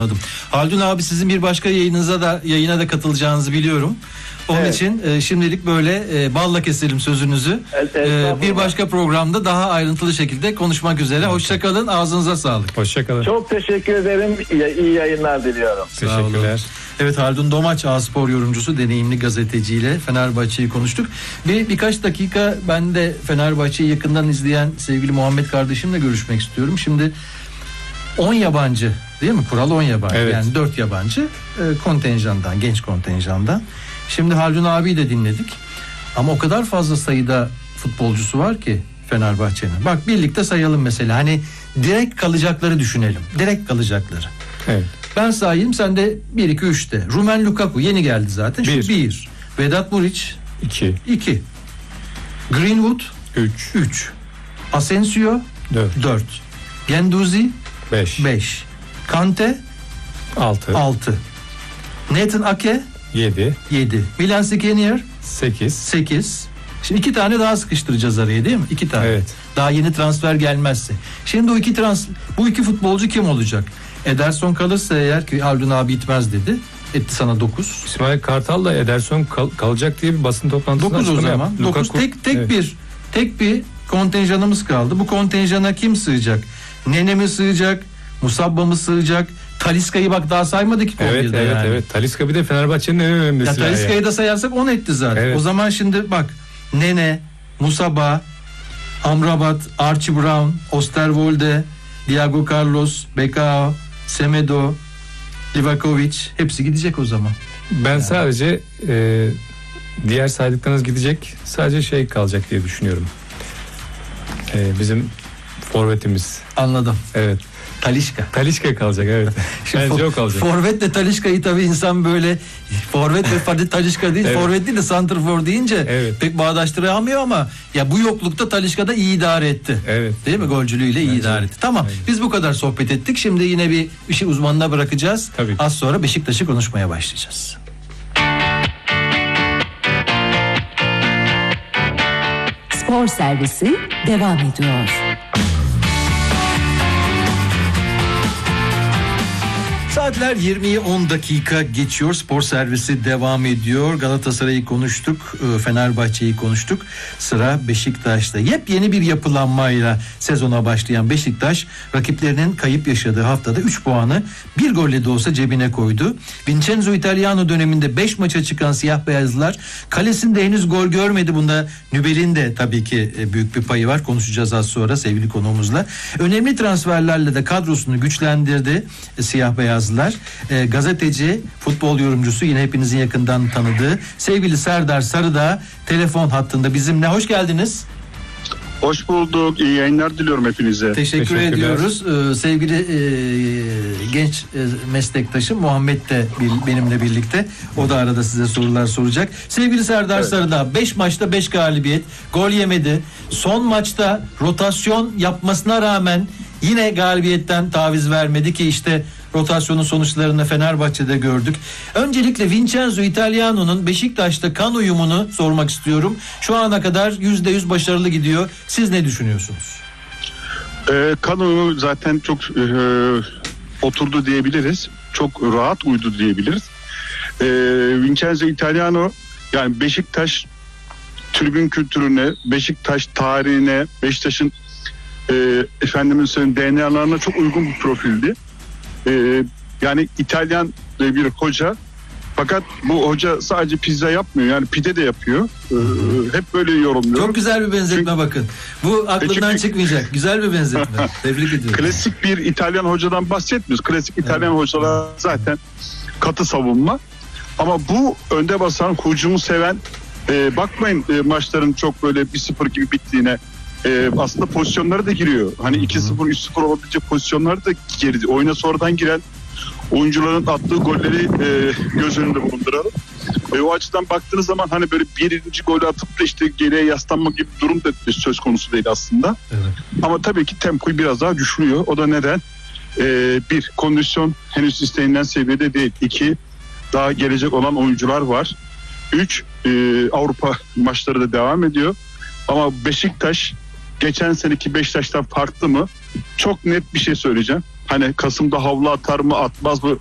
Haldun abi, sizin bir başka yayına da katılacağınızı biliyorum. Onun için şimdilik böyle balla keselim sözünüzü. Bir başka programda daha ayrıntılı şekilde konuşmak üzere. Hoşçakalın, ağzınıza sağlık. Hoşçakalın. Çok teşekkür ederim. İyi yayınlar diliyorum. Teşekkürler. Evet, Haldun Domaç, A-Spor yorumcusu, deneyimli gazeteciyle Fenerbahçe'yi konuştuk. Birkaç dakika ben de Fenerbahçe'yi yakından izleyen sevgili Muhammed kardeşimle görüşmek istiyorum. Şimdi 10 yabancı değil mi? Kural 10 yabancı. Evet. Yani 4 yabancı kontenjandan, genç kontenjandan. Şimdi Haldun abiyi de dinledik. Ama o kadar fazla sayıda futbolcusu var ki Fenerbahçe'nin. Bak birlikte sayalım mesela. Hani direkt kalacakları düşünelim. Direkt kalacakları. Evet. Ben sayayım, sen de 1 2 3'te. Rumen Lukaku yeni geldi zaten. 1. Vedat Muriç 2. Greenwood 3. Asensio 4. Genduzi 5. Kante 6. Nathan Ake 7. Milan Skriniar 8. Şimdi 2 tane daha sıkıştıracağız araya, değil mi? 2 tane. Evet. Daha yeni transfer gelmezse. Şimdi bu iki futbolcu kim olacak? Ederson kalırsa eğer, ki Haldun abi itmez dedi. Etti sana 9. İsmail Kartal'la Ederson kalacak diye bir basın toplantısında 9 o zaman. 9 tek bir kontenjanımız kaldı. Bu kontenjana kim sığacak? Nene mi sığacak? Musabba mı sığacak? Talisca'yı bak daha saymadık ki. Evet. Talisca bir de Fenerbahçe'nin en önemlisi. Talisca'yı da sayarsak 10 etti zaten. Evet. O zaman şimdi bak, Nene, Musabba, Amrabat, Archie Brown, Osterwolde, Diego Carlos, Becao, Semedo, Livakovic, hepsi gidecek o zaman. Ben sadece diğer saydıklarınız gidecek. Sadece kalacak diye düşünüyorum. Bizim forvetimiz. Anladım. Evet. Talişka kalacak, evet. Bence o kalacak. Forvetle Talişka'yı tabii insan böyle forvet ve Talişka değil, evet. Forvet değil de santrfor deyince pek bağdaştıramıyor ama ya bu yoklukta Talişka da iyi idare etti. Evet. Değil mi? Golcülüğüyle iyi idare etti. Tamam. Aynen. Biz bu kadar sohbet ettik. Şimdi yine bir işi uzmanına bırakacağız. Tabii. Az sonra Beşiktaş'ı konuşmaya başlayacağız. Spor servisi devam ediyor. Saatler 20'yi 10 dakika geçiyor. Spor servisi devam ediyor. Galatasaray'ı konuştuk, Fenerbahçe'yi konuştuk. Sıra Beşiktaş'ta. Yepyeni bir yapılanmayla sezona başlayan Beşiktaş, rakiplerinin kayıp yaşadığı haftada 3 puanı bir golle de olsa cebine koydu. Vincenzo Italiano döneminde 5 maça çıkan siyah beyazlılar kalesinde henüz gol görmedi. Bunda Nübel'in de tabii ki büyük bir payı var. Konuşacağız az sonra sevgili konuğumuzla. Önemli transferlerle de kadrosunu güçlendirdi siyah beyaz. Gazeteci, futbol yorumcusu, yine hepinizin yakından tanıdığı sevgili Serdar Sarıdağ telefon hattında bizimle. Hoş geldiniz. Hoş bulduk. İyi yayınlar diliyorum hepinize. Teşekkür ediyoruz. Sevgili genç meslektaşım Muhammed de benimle birlikte. O da arada size sorular soracak. Sevgili Serdar Sarıdağ, 5 maçta 5 galibiyet, gol yemedi. Son maçta rotasyon yapmasına rağmen yine galibiyetten taviz vermedi ki işte rotasyonun sonuçlarını Fenerbahçe'de gördük. Öncelikle Vincenzo Italiano'nun Beşiktaş'ta kan uyumunu sormak istiyorum. Şu ana kadar %100 başarılı gidiyor. Siz ne düşünüyorsunuz? Kan uyumu zaten çok oturdu diyebiliriz. Çok rahat uydu diyebiliriz. Vincenzo Italiano, yani Beşiktaş tribün kültürüne, Beşiktaş tarihine, Beşiktaş'ın DNA'larına çok uygun bir profildi. Yani İtalyan bir hoca, fakat bu hoca sadece pizza yapmıyor, yani pide de yapıyor. Hep böyle yorumluyor. Çok güzel bir benzetme, bakın. Bu aklından çıkmayacak. Güzel bir benzetme. Tebrik ediyorum. Klasik bir İtalyan hocadan bahsetmiyoruz. Klasik İtalyan hocalar zaten katı savunma. Ama bu önde basan, hücumu seven, bakmayın maçların çok böyle 1-0 gibi bittiğine. Aslında pozisyonlara da giriyor. Hani 2-0, 3-0 olabilecek pozisyonlara da girdi. Oyuna sonradan giren oyuncuların attığı golleri göz önünde bulunduralım. O açıdan baktığınız zaman hani böyle birinci golü atıp da işte geriye yaslanma gibi bir durum da söz konusu değil aslında. Evet. Ama tabii ki tempoyu biraz daha düşürüyor. O da neden? 1. Kondisyon henüz istenilen seviyede değil. 2. Daha gelecek olan oyuncular var. 3. Avrupa maçları da devam ediyor. Ama Beşiktaş geçen seneki Beşiktaş'tan farklı mı? Çok net bir şey söyleyeceğim. Hani Kasım'da havlu atar mı atmaz mı